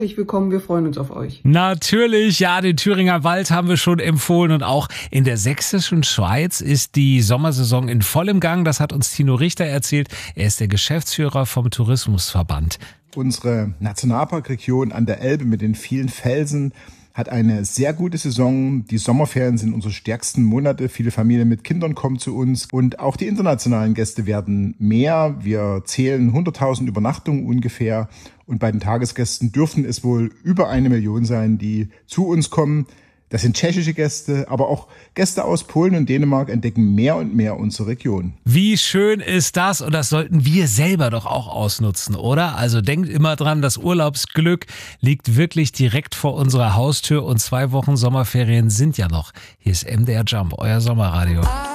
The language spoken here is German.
Herzlich willkommen, wir freuen uns auf euch. Natürlich, ja, den Thüringer Wald haben wir schon empfohlen und auch in der sächsischen Schweiz ist die Sommersaison in vollem Gang. Das hat uns Tino Richter erzählt. Er ist der Geschäftsführer vom Tourismusverband. Unsere Nationalparkregion an der Elbe mit den vielen Felsen hat eine sehr gute Saison. Die Sommerferien sind unsere stärksten Monate. Viele Familien mit Kindern kommen zu uns und auch die internationalen Gäste werden mehr. Wir zählen 100.000 Übernachtungen ungefähr und bei den Tagesgästen dürften es wohl über 1 Million sein, die zu uns kommen. Das sind tschechische Gäste, aber auch Gäste aus Polen und Dänemark entdecken mehr und mehr unsere Region. Wie schön ist das? Und das sollten wir selber doch auch ausnutzen, oder? Also denkt immer dran, das Urlaubsglück liegt wirklich direkt vor unserer Haustür und 2 Wochen Sommerferien sind ja noch. Hier ist MDR Jump, euer Sommerradio.